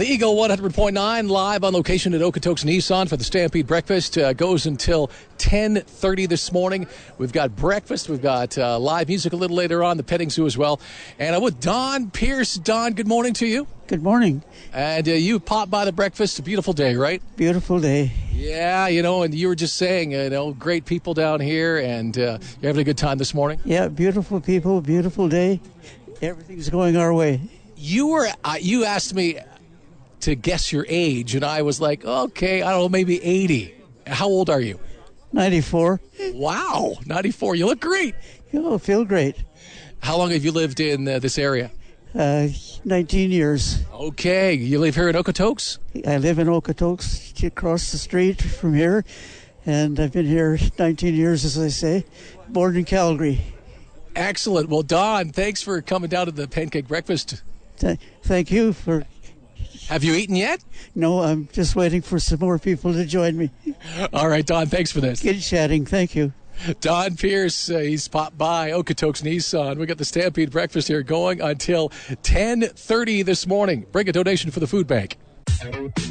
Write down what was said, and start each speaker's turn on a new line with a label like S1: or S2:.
S1: The Eagle 100.9 live on location at Okotoks Nissan for the Stampede Breakfast goes until 10:30 this morning. We've got breakfast. We've got live music a little later on, the petting zoo as well. And I'm with Don Pierce. Don, good morning to you.
S2: Good morning.
S1: And you popped by the breakfast. A beautiful day, right?
S2: Beautiful day.
S1: Yeah, and you were just saying, great people down here, and you're having a good time this morning?
S2: Yeah, beautiful people, beautiful day. Everything's going our way.
S1: You asked me to guess your age, and I was like, okay, I don't know, maybe 80. How old are you?
S2: 94.
S1: Wow, 94. You look great.
S2: Oh, feel great.
S1: How long have you lived in this area?
S2: 19 years.
S1: Okay, you live here in Okotoks?
S2: I live in Okotoks, across the street from here, and I've been here 19 years, as I say, born in Calgary.
S1: Excellent. Well, Don, thanks for coming down to the pancake breakfast.
S2: Thank you for...
S1: Have you eaten yet?
S2: No, I'm just waiting for some more people to join me.
S1: All right, Don, thanks for this.
S2: Good chatting. Thank you.
S1: Don Pierce, he's popped by Okotoks Nissan. We got the Stampede Breakfast here going until 10:30 this morning. Bring a donation for the food bank.